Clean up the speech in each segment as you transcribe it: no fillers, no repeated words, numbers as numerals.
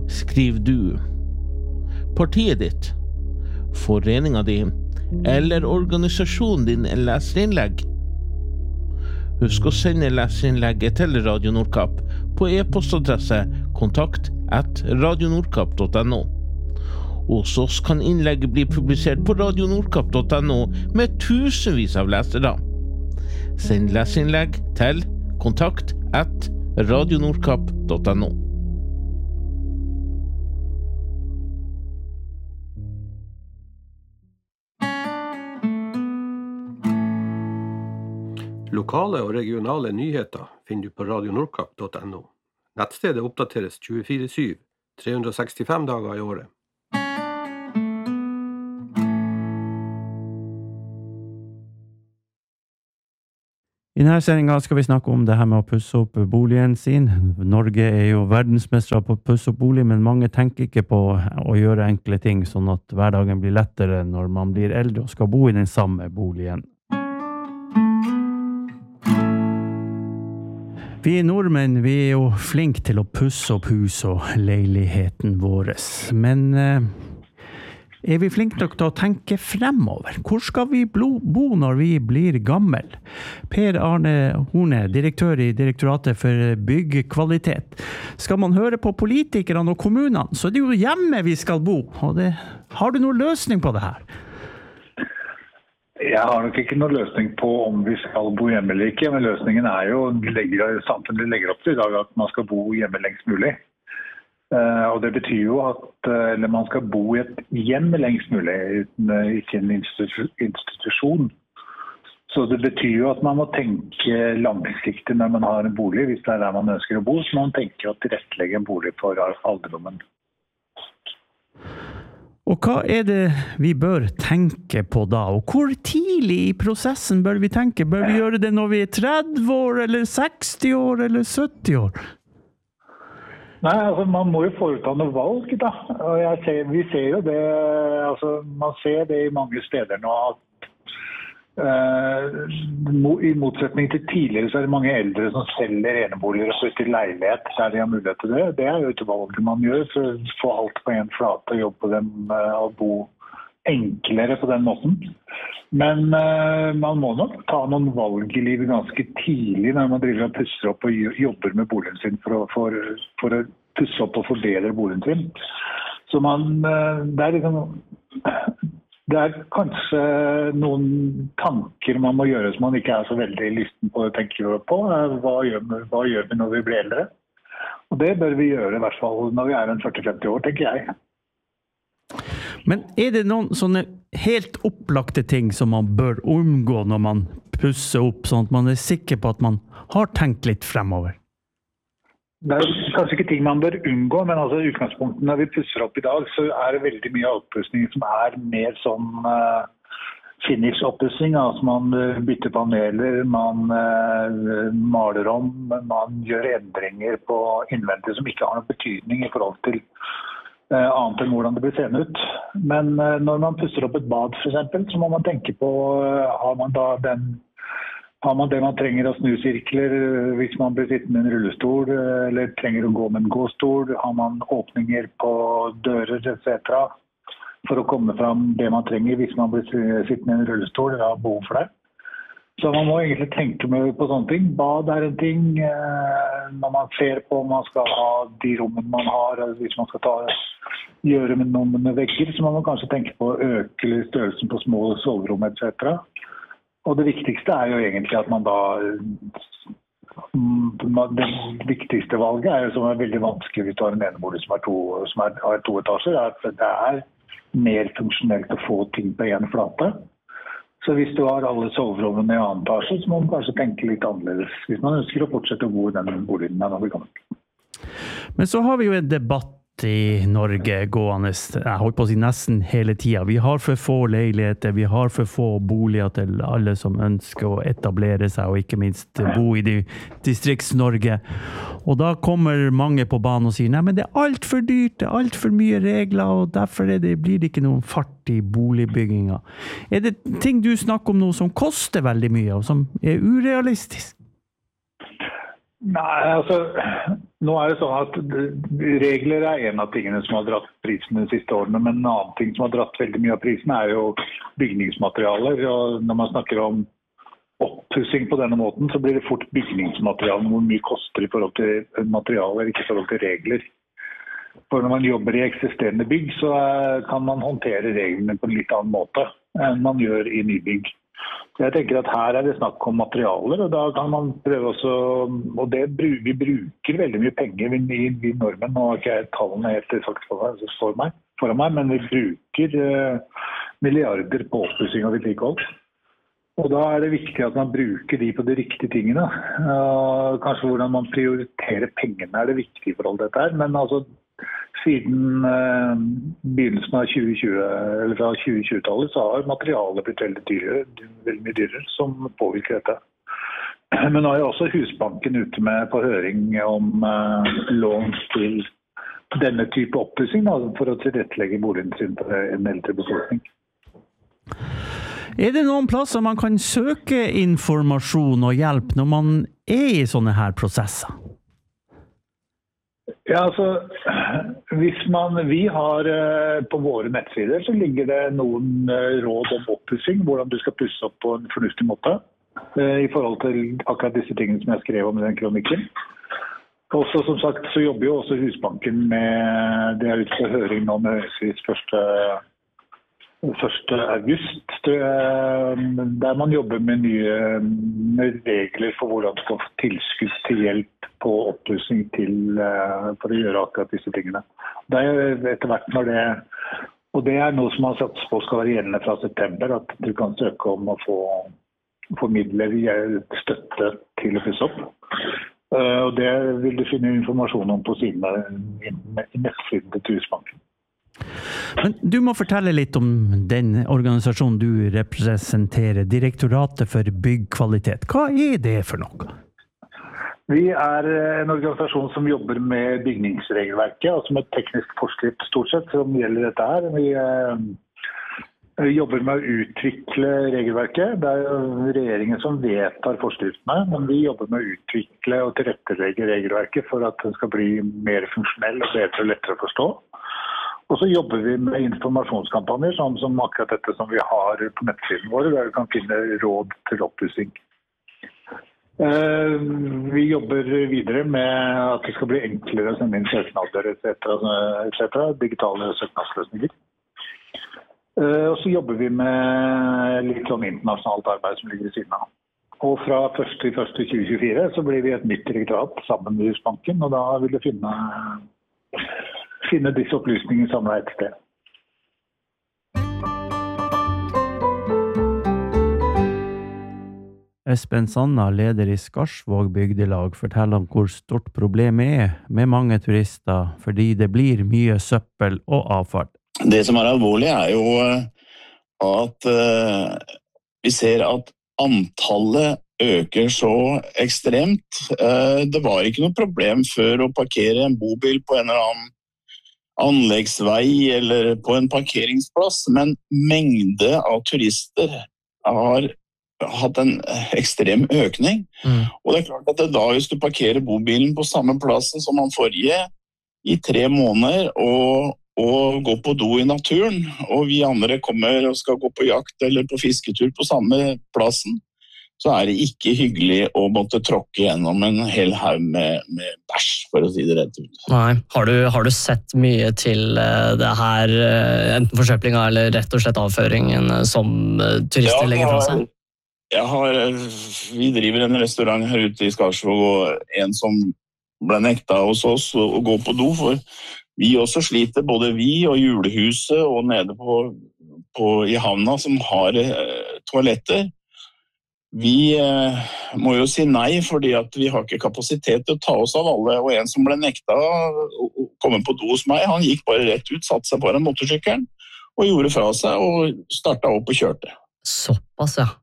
skriver du, partiet ditt, foreningen din eller organisasjonen din leserinnlegg. Husk å sende leserinnlegget til Radio Nordkapp på e-postadresse kontakt@radionordkapp.no. Hos oss kan innlegget bli publisert på radionordkapp.no med tusenvis av lesere. Send leserinnlegg til kontakt@radionordkapp.no. Lokale og regionale nyheter finner du på radionordkapp.no. Nettstedet oppdateres 24/7, 365 dager i året. I denne sendingen skal vi snakke om det her med å pusse opp boligen sin. Norge er jo verdensmestere på å pusse opp bolig, men mange tenker ikke på å gjøre enkle ting, sånn at hverdagen blir lettere når man blir eldre og skal bo i den samme boligen. Vi nordmenn, vi er jo flinke til å pusse opp hus og leiligheten vår, men er vi flinke nok til å tenke fremover? Hvor skal vi bo når vi blir gammel? Per Arne Horne, direktør i Direktoratet for byggkvalitet. Skal man høre på politikerne og kommunene, så er det jo hjemme vi skal bo. Har du noen løsning på det her? Jeg har nok ikke noen løsning på om vi skal bo hjemme eller ikke, men løsningen er jo, samfunnet legger opp til i dag at man skal bo hjemme lengst mulig. Og det betyr jo at man skal bo i et hjem lengst mulig, ikke en institusjon. Så det betyr jo at man må tenke langsiktig når man har en bolig, hvis det er der man ønsker å bo, så man tenker å tilrettelegge en bolig for alderdommen. Og hva er det vi bør tenke på da? Og hvor tidlig i prosessen bør vi tenke? Bør vi gjøre det når vi er 30 år, eller 60 år, eller 70 år? Nei, altså man må jo foreta noe valg da. Og vi ser jo det, altså man ser det i mange steder nå at i motsetning til tidligere så er det mange eldre som selger eneboliger og flytter leilighet der de har mulighet til det. Det er jo et valg man gjør for å få alt på en flate og jobbe på dem og bo enklere på den måten. Men man må nok ta noen valg i livet ganske tidlig når man driver og pusser opp og jobber med boligen sin for å pusse opp og forbedre boligen sin. Så det er kanskje noen tanker man må gjøre som man ikke er så veldig lysten på å tenke på. Hva gjør vi når vi blir eldre? Og det bør vi gjøre i hvert fall når vi er en 40-50 år, tenker jeg. Men er det noen sånne helt opplagte ting som man bør unngå når man pusser opp, sånn at man er sikker på at man har tenkt litt fremover? Det er kanskje ikke ting man bør unngå, men altså i utgangspunktet når vi pusser opp i dag, så er det veldig mye oppussing som er mer sånn finish-oppussing. Altså man bytter paneler, man maler om, man gjør endringer på innvendig som ikke har noen betydning i forhold til annet enn hvordan det blir seende ut. Men når man pusser opp et bad for eksempel, så må man tenke på, har man det man trenger av snusirkler hvis man blir sittende i en rullestol, eller trenger å gå med en gåstol? Har man åpninger på dører, etc. for å komme fram det man trenger hvis man blir sittende i en rullestol eller har behov for det? Så man må egentlig tenke på sånne ting. Bad er en ting. Når man ser på om man skal ha de rommene man har, eller hvis man skal gjøre med noen med vegger, så må man kanskje tenke på å øke størrelsen på små soverom, etc. Og det viktigste er jo egentlig at man da det viktigste valget er jo som er veldig vanskelig hvis du har en enebolig som har 2 etasjer, er at det er mer funksjonelt å få ting på en flate. Så hvis du har alle soverommene i annen etasje, så må man kanskje tenke litt annerledes hvis man ønsker å fortsette å bo i den boligen når vi kommer. Men så har vi jo en debatt i Norge gående, jeg holdt på å si nesten hele tiden. Vi har for få leiligheter, vi har for få boliger til alle som ønsker å etablere seg, og ikke minst bo i Distrikts-Norge. Og da kommer mange på banen og sier, nei, men det er alt for dyrt, det er alt for mye regler, og derfor blir det ikke noen fart i boligbygginga. Er det ting du snakker om nå som koster veldig mye, og som er urealistisk? Nei, altså, nå det sånn at regler en av tingene som har dratt prisene de siste årene, men en annen ting som har dratt veldig mye av prisene jo bygningsmaterialer, og når man snakker om oppussing på denne måten, så blir det fort bygningsmaterialer, hvor mye koster i forhold til materialer, ikke i forhold til regler. For når man jobber i eksisterende bygg, så kan man håndtere reglene på en litt annen måte enn man gjør i nybygg. Så jeg tenker at her det snakk om materialer, og da kan man prøve også, og vi bruker veldig mye penger i normen, nå har ikke jeg tallene helt faktisk foran meg, men vi bruker milliarder på oppussing og vedlikehold. Og da det viktig at man bruker de på de riktige tingene. Kanskje hvordan man prioriterer pengene det viktige i forhold til dette her, men altså siden begynnelsen av 2020, eller fra 2020-tallet, så har materialet blitt veldig mye dyrere, som påvirker dette. Men nå jo også Husbanken ute med på høring om lån til denne type oppussing, for å tilrettelegge boligen sin på en eldre befolkning. Det noen plasser man kan søke informasjon og hjelp når man i sånne her prosesser? Ja, altså, vi har på våre nettsider så ligger det noen råd om oppussing, hvordan du skal pusse opp på en fornuftig måte i forhold til akkurat disse tingene som jeg skrev om i den kronikken. Også som sagt så jobber jo også Husbanken med, det ute på høring nå med høyestvis 1. august, der man jobber med nye regler for hvordan du skal få tilskudd til hjelp på oppussing for å gjøre akkurat disse tingene. Det etter hvert når og det noe som man satser på skal være gjeldende fra september, at du kan søke om å få midler støtte til å pusse opp. Og det vil du finne informasjon om på siden i nettsiden til Husbanken. Men du må fortelle litt om den organisasjonen du representerer, Direktoratet for byggkvalitet. Hva det for noe? Vi en organisasjon som jobber med bygningsregelverket, altså med teknisk forskrift stort sett, som gjelder dette her. Vi jobber med å utvikle regelverket. Det regjeringen som vedtar forskriftene, men vi jobber med å utvikle og tilrettelegge regelverket for at den skal bli mer funksjonell og bedre og lettere å forstå. Og så jobber vi med informasjonskampanjer, som akkurat dette som vi har på nettsiden vår, der du kan finne råd til oppussing. Vi jobber videre med at det skal bli enklere å sende inn søknader, etc., digitale søknadsløsninger. Og så jobber vi med litt sånn internasjonalt arbeid som ligger i siden av. Og fra 1.1.2024 så blir vi et nytt direktorat sammen med Husbanken, og da vil du finne disse opplysningene samlet et sted. Espen Sanna, leder i Skarsvåg bygdelag, forteller om hvor stort problemet med mange turister, fordi det blir mye søppel og avfall. Det som alvorlig jo at vi ser at antallet øker så ekstremt. Det var ikke noe problem før å parkere en bobil på en eller annen anleggsvei eller på en parkeringsplass, men mengde av turister har hatt en ekstrem økning. Og det klart at da hvis du parkerer bobilen på samme plassen som man forrige i 3 måneder og går på do i naturen, og vi andre kommer og skal gå på jakt eller på fisketur på samme plassen, så det ikke hyggelig å måtte tråkke gjennom en hel haug med bæsj, for å si det rett ut. Nei. Har du sett mye til det her, enten forsøplinga eller rett og slett avføringen som turister legger fra seg? Vi driver en restaurant her ute i Skarsvåg, og en som ble nekta hos oss å gå på do, for vi også sliter, både vi og julehuset og nede i havna som har toaletter. Vi må jo si nei, fordi at vi har ikke kapasitet til å ta oss av alle, og en som ble nekta å komme på do hos meg, han gikk bare rett ut, satte seg på den motorsykkelen og gjorde fra seg og startet opp og kjørte. Såpass, ja.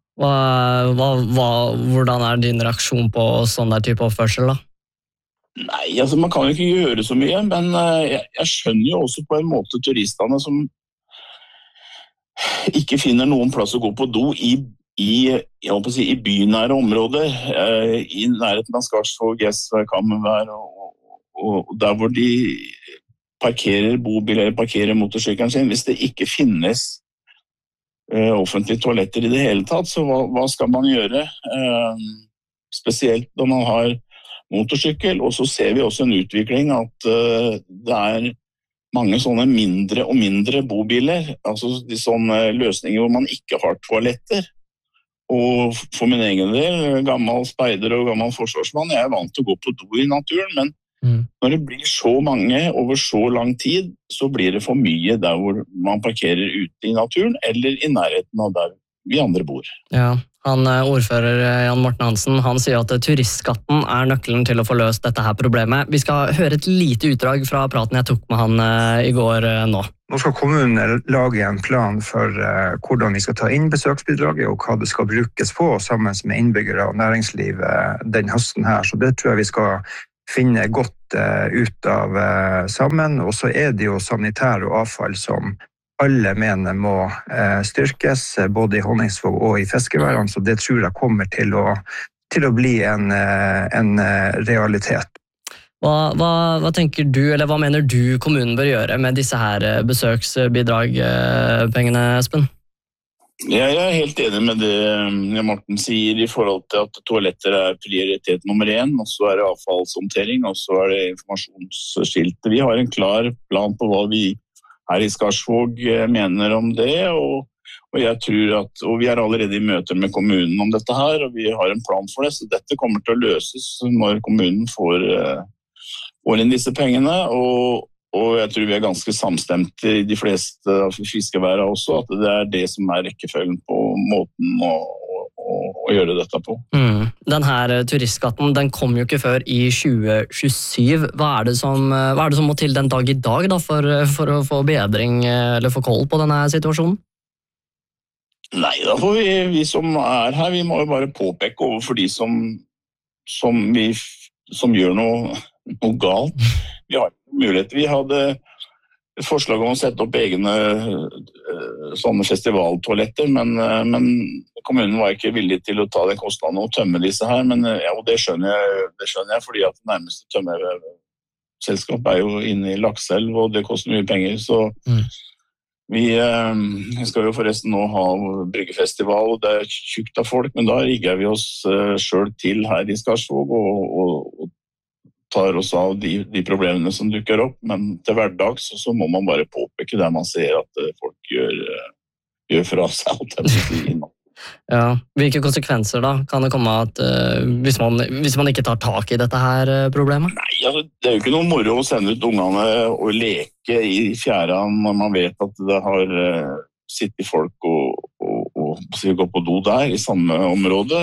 Hvordan din reaksjon på sånn der type oppførsel da? Nei, altså man kan jo ikke gjøre så mye, men jeg skjønner jo også på en måte turistene som ikke finner noen plass å gå på do i i bynære områder, i nærheten av Skarsvåg, Gjesvær, Kammervær, og der hvor de parkerer bobil eller parkerer motorsykkelen sin, hvis det ikke finnes offentlige toaletter i det hele tatt, så hva skal man gjøre? Spesielt når man har motorsykkel, og så ser vi også en utvikling at det mange sånne mindre og mindre bobiler, altså de sånne løsninger hvor man ikke har toaletter. Og for min egen del, gammel speider og gammel forsvarsmann, jeg vant til å gå på do i naturen, men når det blir så mange over så lang tid, så blir det for mye der hvor man parkerer ute i naturen, eller i nærheten av der vi andre bor. Ja, ordfører Jan Morten Hansen, han sier at turistskatten nøkkelen til å få løst dette her problemet. Vi skal høre et lite utdrag fra praten jeg tok med han i går nå. Nå skal kommunen lage en plan for hvordan vi skal ta inn besøksbidraget og hva det skal brukes på sammen med innbyggere og næringsliv den høsten her. Så det tror jeg vi skal finne godt ut av sammen. Og så det jo sanitær og avfall som alle mener må styrkes, både i Honningsvåg og i fiskeværene, så det tror jeg kommer til å bli en realitet. Hva tenker du, eller hva mener du kommunen bør gjøre med disse her besøksbidragpengene, Espen? Jeg helt enig med det Morten sier i forhold til at toaletter prioritet nummer 1, og så det avfallshåndtering, og så det informasjonsskilt. Vi har en klar plan på hva vi her i Skarsvåg mener om det, og jeg tror at, og vi allerede i møter med kommunen om dette her, og vi har en plan for det, så dette kommer til å løses når kommunen får inn disse pengene, og jeg tror vi ganske samstemte i de fleste av fiskeværene også, at det det som rekkefølgen på måten å gjøre dette på. Den her turistskatten, den kom jo ikke før i 2027. Hva det som må til den dag i dag da, for å få bedring eller få koll på denne situasjonen? Nei, da får vi som her, vi må jo bare påpeke overfor de som gjør noe galt. Vi har mulighet. Vi hadde et forslag om å sette opp egne sånne festivaltoaletter, men kommunen var ikke villig til å ta den kostnaden og tømme disse her, men og det skjønner jeg, fordi at det nærmeste tømmerselskap jo inne i Lakselv, og det koster mye penger, så vi skal jo forresten nå ha bryggefestival, og det tjukt av folk, men da rigger vi oss selv til her i Skarsvåg, og tar oss av de problemene som dukker opp, men til hverdags så må man bare påpeke der man ser at folk gjør fra seg. Ja, hvilke konsekvenser da kan det komme at hvis man ikke tar tak i dette her problemet? Nei, altså, det jo ikke noe moro å sende ut ungene og leke i fjæra når man vet at det har sittet folk og gått på do der i samme område,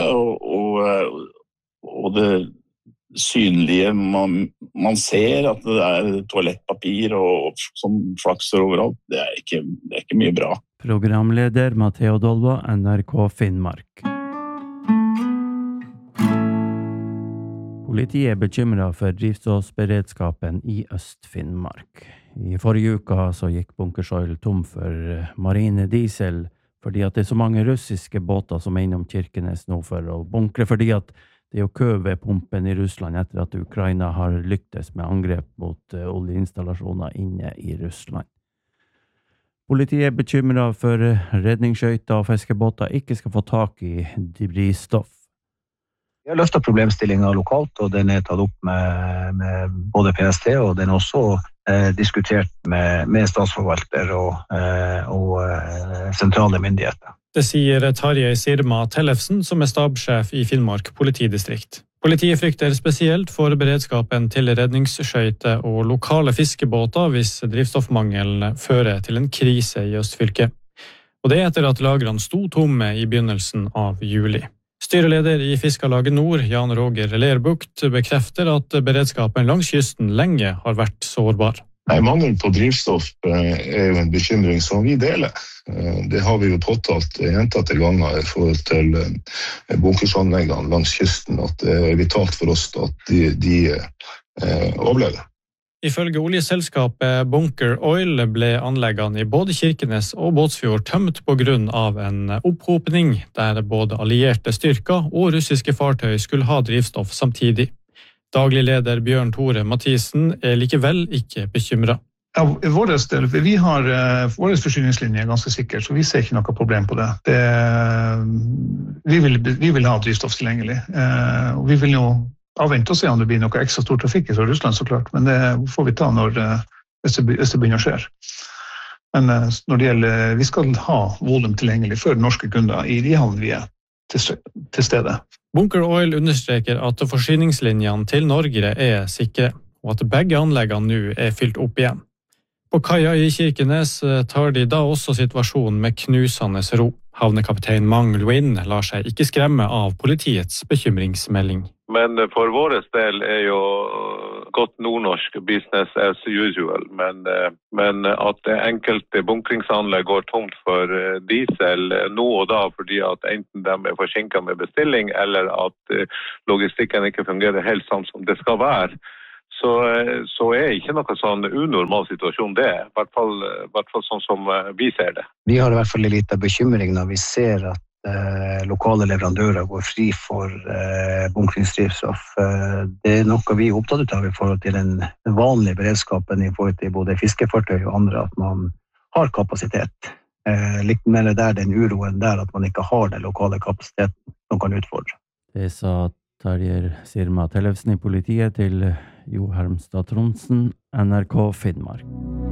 og det synlige, man ser at det toalettpapir og som flakser overalt, det ikke mye bra. Programleder Matteo Dolva, NRK Finnmark. Politiet bekymret for drivstoffberedskapen i Øst-Finnmark. I forrige uka så gikk Bunkersoil tom for marine diesel, fordi at det så mange russiske båter som innom Kirkenes nå for å bunkre, fordi at det jo kø ved pumpen i Russland etter at Ukraina har lyktes med angrep mot oljeinstallasjoner inne i Russland. Politiet bekymret for redningsskøyter og fiskebåter ikke skal få tak i drivstoff. Vi har løftet problemstillinger lokalt, og den tatt opp med både PST, og den også diskutert med statsforvalter og sentrale myndigheter. Det sier Tarjei Sirma Tellefsen, som stabssjef i Finnmark politidistrikt. Politiet frykter spesielt for beredskapen til redningsskøyter og lokale fiskebåter hvis drivstoffmangelen fører til en krise i Østfylket. Og det etter at lagrene sto tomme i begynnelsen av juli. Styreleder i Fiskarlaget Nord, Jan Roger Lerbukt, bekrefter at beredskapen langs kysten lenge har vært sårbar. Nei, mangel på drivstoff jo en bekymring som vi deler. Det har vi jo påtalt gjentatte ganger i forhold til bunkersanleggene langs kysten, at det vitalt for oss at de overlever. Ifølge oljeselskapet Bunker Oil ble anleggene i både Kirkenes og Båtsfjord tømt på grunn av en opphopning der både allierte styrker og russiske fartøy skulle ha drivstoff samtidig. Daglig leder Bjørn Tore Mathisen likevel ikke bekymret. Ja, i vår del, vi har vår forsyningslinje ganske sikker, så vi ser ikke noe problem på det. Vi vil ha drivstoff tilgjengelig, og vi vil jo avvente og se om det blir noe ekstra stor trafikk fra Russland, så klart. Men det får vi ta hvis det begynner å skje. Men når det gjelder, vi skal ha volum tilgjengelig for norske kunder i de havnene vi til stede. Bunker Oil understreker at forsyningslinjene til Norge sikre, og at begge anleggene nå fylt opp igjen. På kaia i Kirkenes tar de da også situasjonen med knusende ro. Havnekaptein Mang Luin lar seg ikke skremme av politiets bekymringsmelding. Men for vår del jo godt nordnorsk business as usual, men at enkelte bunkringsanlegg går tomt for diesel nå og da, fordi at enten de forsinket med bestilling, eller at logistikken ikke fungerer helt sånn som det skal være, så ikke noe sånn unormal situasjon det, i hvert fall sånn som vi ser det. Vi har i hvert fall litt av bekymring når vi ser at lokale leverandører går fri for bunkringsdrivstoff. Det noe vi opptatt av i forhold til den vanlige beredskapen i forhold til både fiskefartøy og andre, at man har kapasitet. Litt mer der den uroen der at man ikke har den lokale kapasiteten som kan utfordre. Det sa Tarjei Sirma Tellefsen i politiet til Jo Hermstad Tronsen, NRK Finnmark.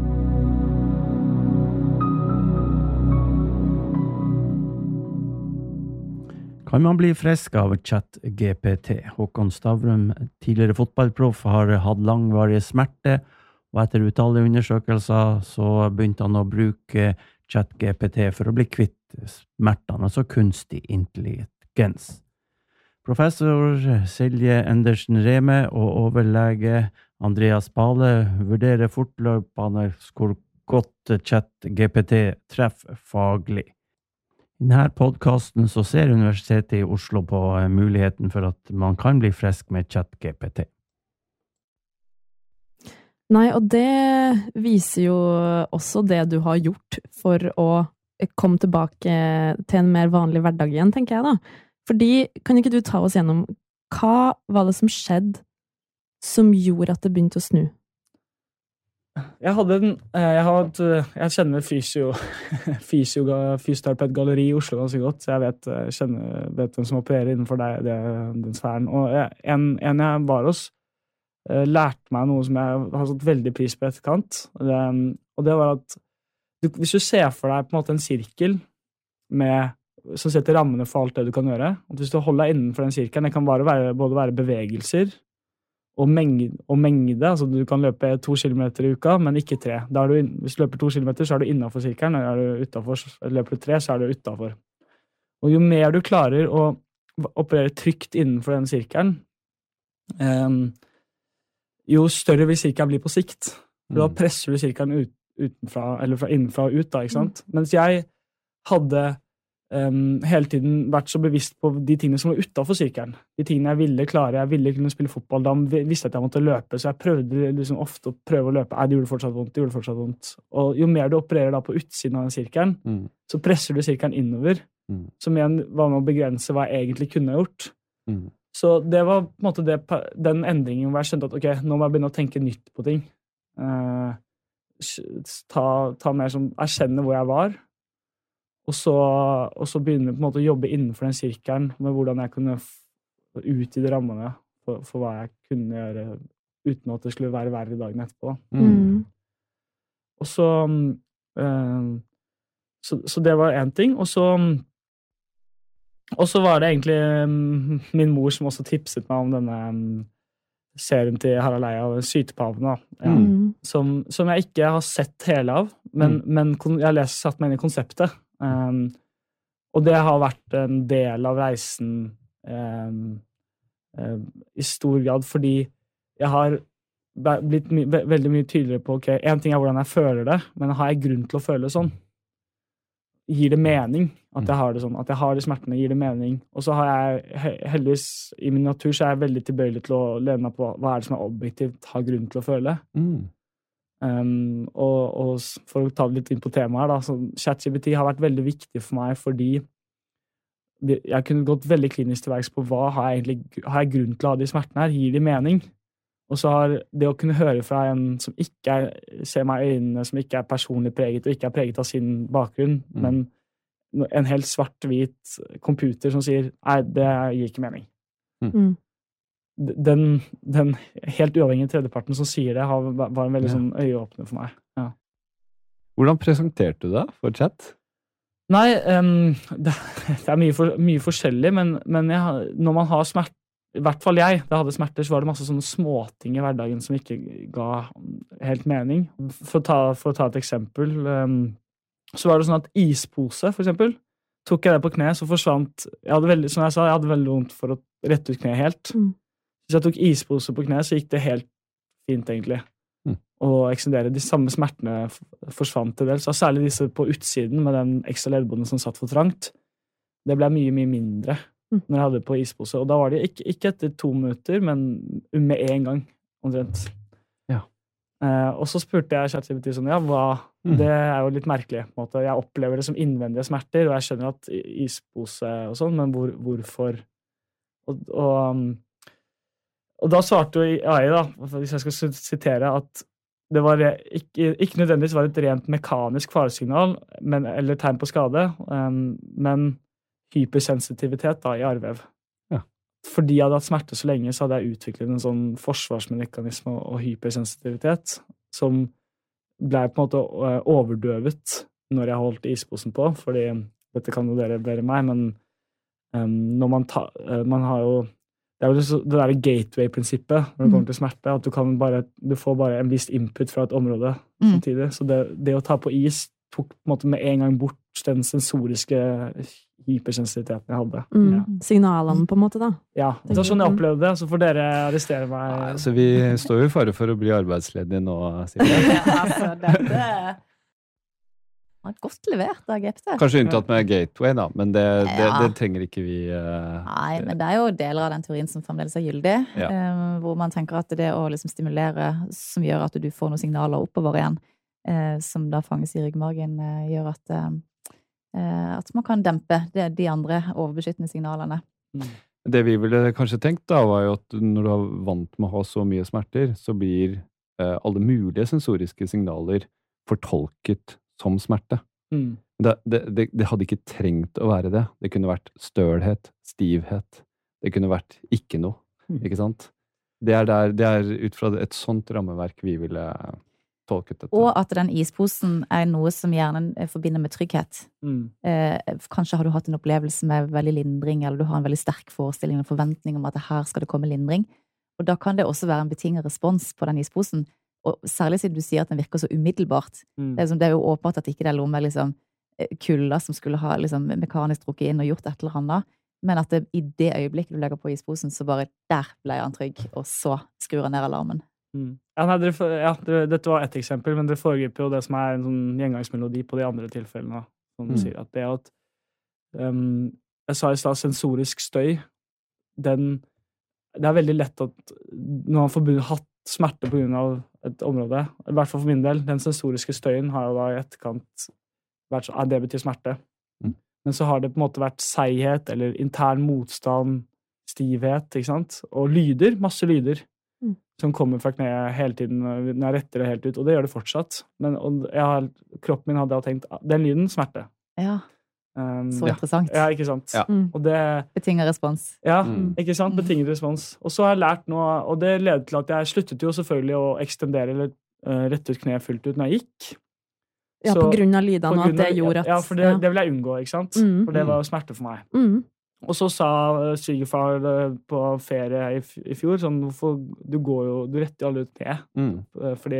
Kan man bli frisk av ChatGPT? Håkon Stavrum, tidligere fotballproff, har hatt langvarige smerte, og etter utallige undersøkelser så begynte han å bruke ChatGPT for å bli kvitt smertene, altså kunstig intelligens. Professor Silje Endersen Reme og overlege Andreas Bale vurderer fortløpende hvor godt ChatGPT treffer faglig. I denne podcasten så ser Universitetet i Oslo på muligheten for at man kan bli frisk med ChatGPT. Nei, og det viser jo også det du har gjort for å komme tilbake til en mer vanlig hverdag igjen, tenker jeg da. Fordi, kan ikke du ta oss gjennom, hva var det som skjedde som gjorde at det begynte å snu? Jeg kjenner fysioterapeutgalleri i Oslo ganske godt, så jeg vet hvem som opererer innenfor den sfæren. Og en jeg var hos, lærte meg noe som jeg har satt veldig pris på etterkant, og det var at hvis du ser for deg på en måte en sirkel som setter rammene for alt det du kan gjøre, og hvis du holder deg innenfor den sirkelen, det kan både være bevegelser, og mengde, altså du kan løpe 2 kilometer i uka, men ikke 3. Hvis du løper 2 kilometer, så er du innenfor sirkelen, løper du 3, så er du utenfor. Og jo mer du klarer å operere trygt innenfor den sirkelen, jo større vil sirkelen bli på sikt. For da presser du sirkelen innenfra og ut, da, ikke sant? Mens jeg hadde hele tiden vært så bevisst på de tingene som var utenfor sirkelen. De tingene jeg ville klare, jeg ville kunne spille fotball, da visste jeg at jeg måtte løpe, så jeg prøvde liksom ofte å prøve å løpe. Det gjorde fortsatt vondt. Og jo mer du opererer da på utsiden av den sirkelen, så presser du sirkelen innover, som igjen var med å begrense hva jeg egentlig kunne gjort. Så det var på en måte den endringen hvor jeg skjønte at ok, nå må jeg begynne å tenke nytt på ting. Ta mer som erkjenne hvor jeg var, og så begynne på en måte å jobbe innenfor den sirkelen med hvordan jeg kunne utvide rammene for hva jeg kunne gjøre uten at det skulle være verre dagen etterpå. Og så det var en ting, og så var det egentlig min mor som også tipset meg om denne serien til Harald Eia, Sytepavene, som jeg ikke har sett hele av, men jeg har satt meg inn i konseptet. Og det har vært en del av reisen i stor grad, fordi jeg har blitt veldig mye tydeligere på, ok, en ting er hvordan jeg føler det, men har jeg grunn til å føle sånn? gir det mening at jeg har det sånn, at jeg har de smertene, gir det mening. Og så har jeg heldigvis, i min natur, så er jeg veldig tilbøyelig til å lene meg på hva er det som er objektivt, har grunn til å føle. Og for å ta det litt inn på temaet her, da, så ChatGPT har vært veldig viktig for meg, fordi jeg kunne gått veldig klinisk til verks på hva har jeg grunn til å ha de smertene her, gir de mening? Og så har det å kunne høre fra en som ikke ser meg i øynene, som ikke er personlig preget, og ikke er preget av sin bakgrunn, men en helt svart-hvit computer som sier, nei, det gir ikke mening. Den helt uavhengige tredjeparten som sier det, var en veldig sånn øyeåpner for meg. Ja. Hvordan presenterte du det for chat? Nei, det er mye forskjellig, men når man har smerte, i hvert fall jeg, da hadde smerter, så var det masse sånne småting i hverdagen som ikke ga helt mening. For å ta et eksempel, så var det sånn at ispose, for eksempel, tok jeg det på kne, så forsvant, som jeg sa, jeg hadde veldig vondt for å rette ut kne helt. Hvis jeg tok ispose på kne, så gikk det helt fint, egentlig. Og eksendere. De samme smertene forsvant til del, så særlig disse på utsiden med den ekstra leddbånden som satt for trangt. Det ble mye, mye mindre når jeg hadde på ispose. Og da var det ikke etter 2 minutter, men med en gang, omtrent. Ja. Og så spurte jeg ChatGPT sånn, det er jo litt merkelig, på en måte. Jeg opplever det som innvendige smerter, og jeg skjønner at ispose og sånn, men hvorfor? Og da svarte jo AI, da, hvis jeg skal sitere, at det var ikke nødvendigvis var et rent mekanisk faresignal, eller tegn på skade, men hypersensitivitet da, i arrvev. Ja. Fordi jeg hadde hatt smerte så lenge, så hadde jeg utviklet en sånn forsvarsmekanisme og hypersensitivitet, som ble på en måte overdøvet når jeg holdt isposen på, fordi dette kan jo dere bedre meg, men når man har jo det er jo det der gateway-prinsippet når det kommer til smerte, at du får bare en viss input fra et område samtidig. Så det å ta på is tok på en måte med en gang bort den sensoriske hypersensitiviteten jeg hadde. Ja. Signalene på en måte da. Ja, det var sånn jeg opplevde det, så får dere arrestere meg. Nei, så vi står jo i fare for å bli arbeidsledige nå, Silje. Altså, dette var godt levert da, GPT. Kanskje unntatt med gateway da, men det trenger ikke vi... Nei, men det er jo deler av den teorien som fremdeles er gyldig, hvor man tenker at det å liksom stimulere, som gjør at du får noen signaler oppover igjen, som da fanges i ryggmargen, gjør at man kan dempe de andre overbeskyttende signalene. Det vi ville kanskje tenkt da, var jo at når du er vant med å ha så mye smerter, så blir alle mulige sensoriske signaler fortolket som smerte. Det hadde ikke trengt å være det. Det kunne vært stølhet, stivhet. Det kunne vært ikke noe, ikke sant? Det er ut fra et sånt rammeverk vi ville tolket dette. Og at den isposen er noe som hjernen forbinder med trygghet. Kanskje har du hatt en opplevelse med veldig lindring, eller du har en veldig sterk forestilling og forventning om at her skal det komme lindring. Og da kan det også være en betinget respons på den isposen. Og særlig siden du sier at den virker så umiddelbart. Det er jo åpenbart at ikke det er noe med liksom, kulda som skulle ha liksom, mekanisk drukket inn og gjort et eller annet, men at det, i det øyeblikket du legger på isposen, så bare der ble han trygg, og så skrur han ned alarmen. Ja, nei, dette var et eksempel, men det foregriper jo det som er en sånn gjengangsmelodi på de andre tilfellene, som du sier, at det at jeg sa i stedet sensorisk støy, det er veldig lett at når man har hatt smerte på grunn av et område, i hvert fall for min del, den sensoriske støyen har jo da i etterkant vært sånn, det betyr smerte. Men så har det på en måte vært seighet, eller intern motstand, stivhet, ikke sant? Og lyder, masse lyder, som kommer fra kneet hele tiden, når jeg retter det helt ut, og det gjør det fortsatt. Men kroppen min hadde tenkt, den lyden, smerte. Ja. Så interessant. Ja, ikke sant? Ja. Og det betinget respons. Ja, ikke sant? Betinget respons. Og så har jeg lært nå, og det ledet til at jeg sluttet jo selvfølgelig å ekstendere eller rette ut kneet fullt ut når jeg gikk. Ja, på grunn av lydene, og at det gjorde at... Ja, for det vil jeg unngå, ikke sant? For det var jo smerte for meg. Og så sa svigerfar på ferie i fjor, sånn, du retter jo alle ut kneet. Fordi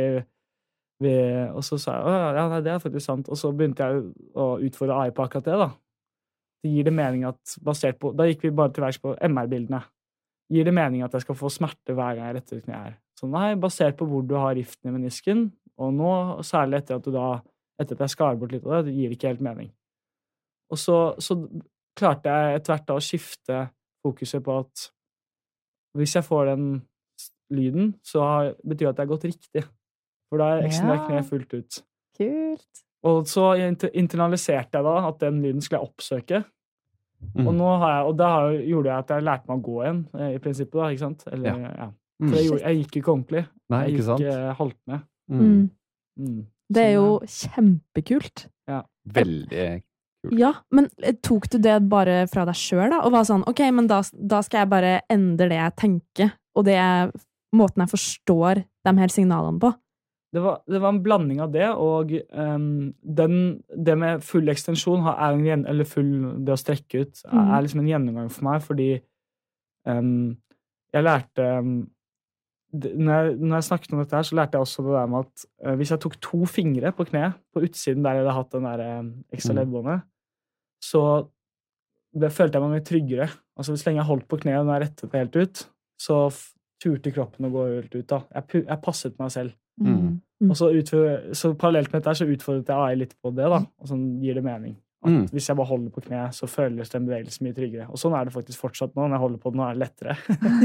og så sa jeg, nei, det er faktisk sant. Og så begynte jeg å utfordre AI på akkurat det, da. Det gir det mening at, basert på, da gikk vi bare til verks på MR-bildene. Gir det mening at jeg skal få smerte hver gang jeg retter ut kneet her? Så nei, basert på hvor du har riften i menisken, og nå, særlig etter at jeg skar bort litt av det gir det ikke helt mening. Og så klarte jeg etter hvert da å skifte fokuset på at hvis jeg får den lyden, så betyr det at det har gått riktig. For da ekstenderer kneet fullt ut. Kult. Og så internaliserte jeg da at den lyden skulle jeg oppsøke. Og da gjorde jeg at jeg lærte meg å gå igjen, i prinsippet da, ikke sant? Eller, For jeg gikk ikke ordentlig. Nei, jeg gikk halvt med. Det jo kjempekult. Ja. Veldig kult. Ja, men tok du det bare fra deg selv da? Og var sånn, ok, men da skal jeg bare endre det jeg tenker, og måten jeg forstår de her signalene på. Det var en blanding av det, og det med full ekstensjon det å strekke ut liksom en gjennomgang for meg, fordi jeg lærte når jeg snakket om dette her, så lærte jeg også det der med at hvis jeg tok 2 fingre på kneet, på utsiden der jeg hadde hatt den der ekstra leddbåndet, så følte jeg meg mye tryggere. Altså hvis lenge jeg holdt på kneet og når jeg rettet det helt ut, så turte kroppen å gå helt ut da. Jeg passet meg selv. Og så parallelt med dette så utfordret jeg AI litt på det da, og sånn gir det mening. At hvis jeg bare holder på kneet, så føles den bevegelsen mye tryggere. Og sånn det faktisk fortsatt nå, når jeg holder på den, nå det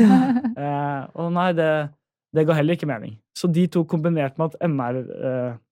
lettere. Og nei, det ga heller ikke mening. Så de 2 kombinert med at